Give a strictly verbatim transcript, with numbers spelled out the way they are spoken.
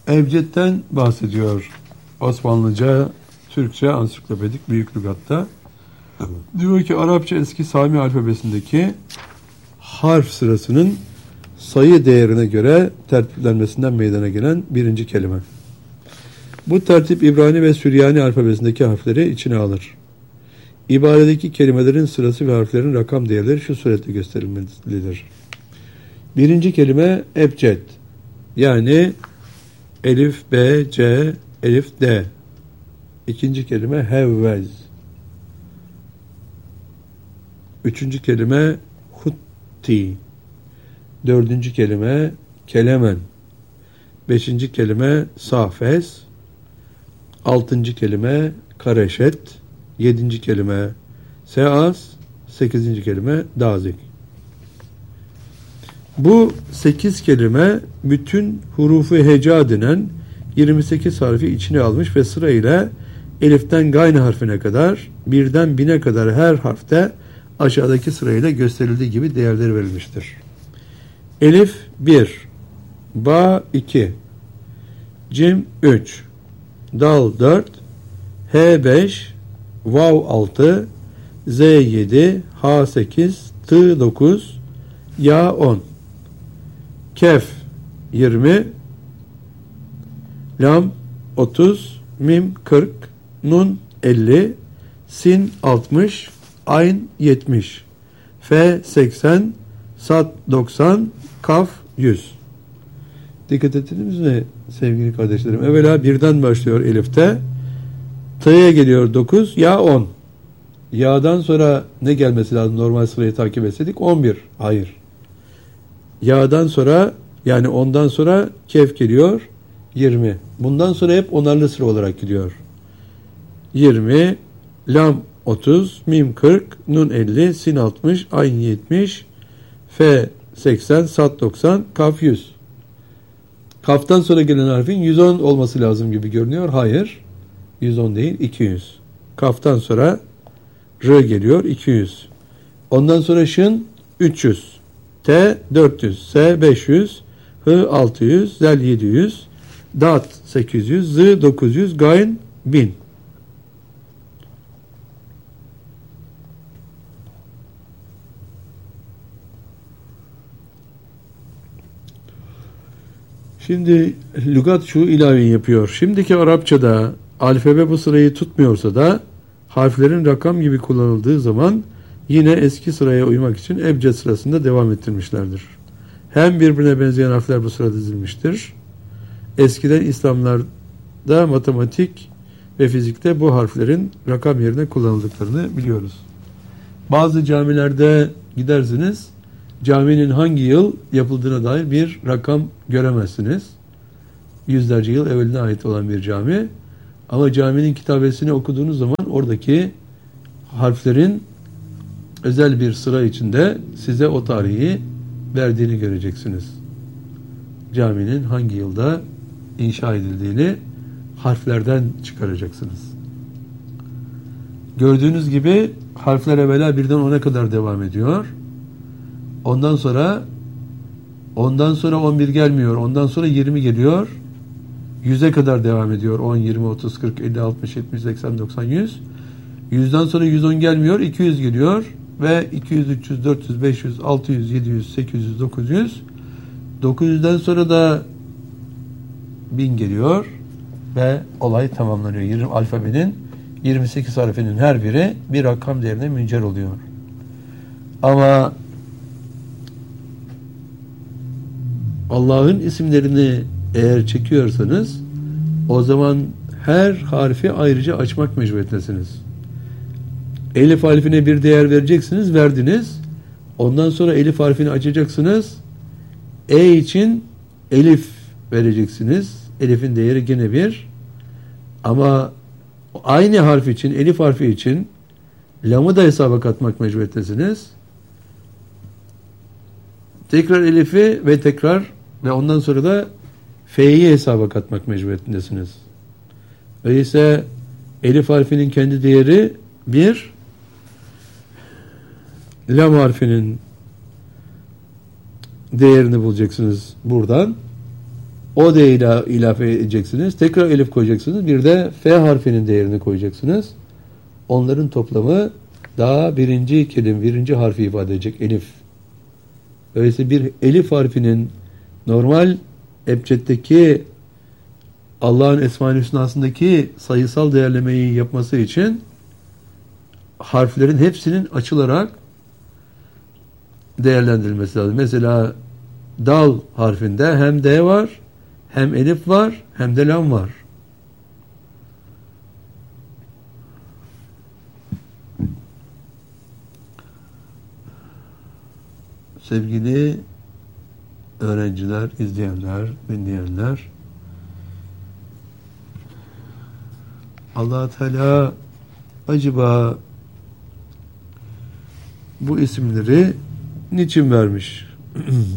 Ebced'den bahsediyor Osmanlıca, Türkçe ansiklopedik büyük lügatta. Diyor ki Arapça eski Sami alfabesindeki harf sırasının sayı değerine göre tertiplenmesinden meydana gelen birinci kelime. Bu tertip İbrani ve Süryani alfabesindeki harfleri içine alır. İbaredeki kelimelerin sırası ve harflerin rakam değerleri şu suretle gösterilmelidir. Birinci kelime ebced, yani elif, b, c, elif, d. İkinci kelime hevvez. Üçüncü kelime hutti. Dördüncü kelime kelemen. Beşinci kelime safes. Altıncı kelime kareşet. Yedinci kelime seas. Sekizinci kelime dazik. Bu sekiz kelime bütün hurufu heca denen yirmi sekiz harfi içine almış ve sırayla eliften gayn harfine kadar birden bine kadar her harfte aşağıdaki sırayla gösterildiği gibi değerleri verilmiştir. Elif bir, ba iki, cim üç, dal dört, h beş, vav altı, z yedi, h sekiz, t dokuz, ya on, kef yirmi, lam otuz, mim kırk, nun elli, sin altmış, ayn yetmiş, f seksen, sad doksan, kaf yüz. Dikkat ettiniz mi sevgili kardeşlerim? Evvela birden başlıyor elifte. T'ye geliyor dokuz, ya on. Ya'dan sonra ne gelmesi lazım normal sırayı takip etseydik? on bir. Hayır. Ya'dan sonra, yani ondan sonra kef geliyor yirmi. Bundan sonra hep onarlı sıra olarak gidiyor. yirmi, lam otuz, mim kırk, nun elli, sin altmış, ayn yetmiş, f seksen, sad doksan, kaf yüz. Kaftan sonra gelen harfin yüz on olması lazım gibi görünüyor. Hayır. yüz on değil, iki yüz. Kaftan sonra r geliyor, iki yüz. Ondan sonra şın üç yüz. T dört yüz. S beş yüz. H altı yüz. Zel yedi yüz. Dat sekiz yüz. Z dokuz yüz. Gayn bin. Şimdi lügat şu ilaveyi yapıyor. Şimdiki Arapçada alfabe bu sırayı tutmuyorsa da harflerin rakam gibi kullanıldığı zaman yine eski sıraya uymak için ebced sırasında devam ettirmişlerdir. Hem birbirine benzeyen harfler bu sırada dizilmiştir. Eskiden İslamlarda matematik ve fizikte bu harflerin rakam yerine kullanıldıklarını biliyoruz. Bazı camilerde gidersiniz, caminin hangi yıl yapıldığına dair bir rakam göremezsiniz. Yüzlerce yıl evveline ait olan bir cami. Ama caminin kitabesini okuduğunuz zaman oradaki harflerin özel bir sıra içinde size o tarihi verdiğini göreceksiniz. Caminin hangi yılda inşa edildiğini harflerden çıkaracaksınız. Gördüğünüz gibi harfler evvela birden ona kadar devam ediyor. Ondan sonra ondan sonra on bir gelmiyor. Ondan sonra yirmi geliyor. yüze kadar devam ediyor. on, yirmi, otuz, kırk, elli, altmış, yetmiş, seksen, doksan, yüz. yüzden sonra yüz on gelmiyor. iki yüz geliyor. Ve iki yüz, üç yüz, dört yüz, beş yüz, altı yüz, yedi yüz, sekiz yüz, dokuz yüz. dokuz yüzden sonra da bin geliyor. Ve olay tamamlanıyor. yirmi alfabenin yirmi sekiz harfinin her biri bir rakam değerine müncer oluyor. Ama Allah'ın isimlerini eğer çekiyorsanız o zaman her harfi ayrıca açmak mecburiyetindesiniz. Elif harfine bir değer vereceksiniz, verdiniz. Ondan sonra elif harfini açacaksınız. E için elif vereceksiniz. Elifin değeri gene bir. Ama aynı harf için, elif harfi için lamı da hesaba katmak mecburiyetindesiniz. Tekrar elifi ve tekrar ve ondan sonra da F'yi hesaba katmak mecburiyetindesiniz. Öyleyse elif harfinin kendi değeri bir, lam harfinin değerini bulacaksınız buradan. O D ile ilave edeceksiniz. Tekrar elif koyacaksınız. Bir de F harfinin değerini koyacaksınız. Onların toplamı daha birinci kelime, birinci harfi ifade edecek elif. Öyleyse bir elif harfinin normal ebceddeki Allah'ın Esma-i Hüsna'sındaki sayısal değerlemeyi yapması için harflerin hepsinin açılarak değerlendirilmesi lazım. Mesela dal harfinde hem D var, hem elif var, hem de lam var. Sevgili öğrenciler, izleyenler, dinleyenler, Allah Teala acaba bu isimleri niçin vermiş?